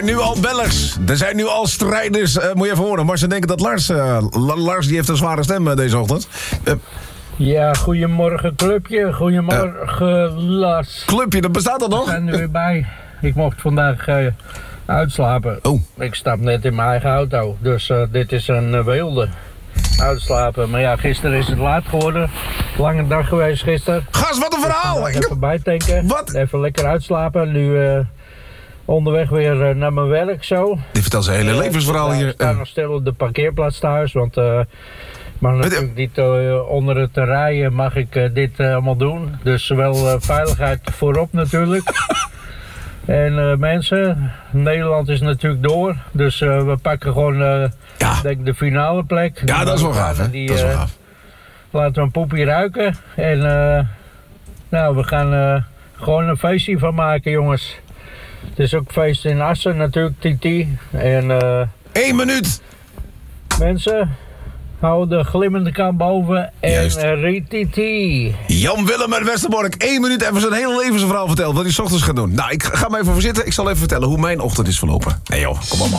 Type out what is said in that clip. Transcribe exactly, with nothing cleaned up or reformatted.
Nu al bellers. Er zijn nu al strijders. Uh, moet je even horen. Maar ze denken dat Lars... Uh, Lars die heeft een zware stem uh, deze ochtend. Uh, ja, goedemorgen clubje. Goedemorgen uh, Lars. Clubje, dat bestaat dat nog? We zijn er weer bij. Ik mocht vandaag uh, uitslapen. Oh. Ik stap net in mijn eigen auto. Dus uh, dit is een uh, wilde. Uitslapen. Maar ja, gisteren is het laat geworden. Lange dag geweest gisteren. Gast, wat een verhaal! Ik even bijtanken. Wat? Even lekker uitslapen. Nu uh, onderweg weer uh, naar mijn werk zo. Die vertelt zijn hele uh, levensverhaal hier. Ik sta nog stil op de parkeerplaats thuis. Want uh, mag natuurlijk niet uh, onder het rijden mag ik uh, dit uh, allemaal doen. Dus wel uh, veiligheid voorop natuurlijk. En uh, mensen, Nederland is natuurlijk door. Dus uh, we pakken gewoon uh, ja. denk de finale plek. Ja, dat is wel gaaf, hè? Die, dat is wel gaaf. Uh, laten we een poepje ruiken. En uh, nou, we gaan uh, gewoon een feestje van maken, jongens. Het is ook feest in Assen natuurlijk, Titi. En uh, Eén minuut! mensen, hou de glimmende kant boven en uh, rititi. Jan Willem uit Westerbork, één minuut even zijn hele levensverhaal verteld. Wat hij 's ochtends gaat doen. Nou, ik ga me even voor zitten. Ik zal even vertellen hoe mijn ochtend is verlopen. Nee joh, kom op man.